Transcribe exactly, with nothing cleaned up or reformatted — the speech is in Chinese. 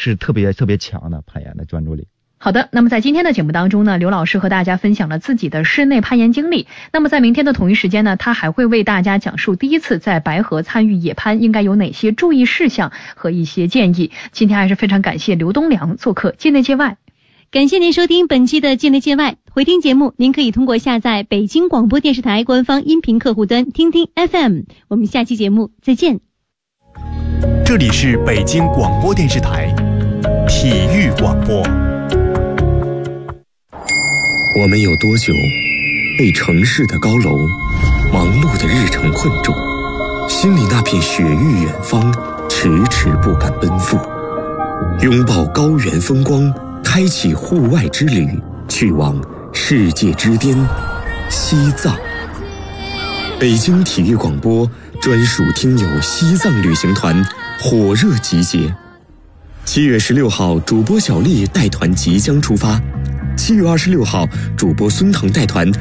是特别特别强的攀岩的专注力。 好的，那么在今天的节目当中呢，刘老师和大家分享了自己的室内攀岩经历。那么在明天的同一时间呢，他还会为大家讲述第一次在白河参与野攀应该有哪些注意事项和一些建议。今天还是非常感谢刘东良做客界内界外。 感谢您收听本期的界内界外，回听节目您可以通过下载北京广播电视台官方音频客户端听听 F M。 我们下期节目再见。 这里是北京广播电视台体育广播。 我们有多久被城市的高楼、忙碌的日程困住，心里那片雪域远方迟迟不敢奔赴，拥抱高原风光，开启户外之旅，去往世界之巅西藏。北京体育广播专属听友西藏旅行团火热集结，七月十六号主播小丽带团即将出发，七月二十六号主播孙腾带团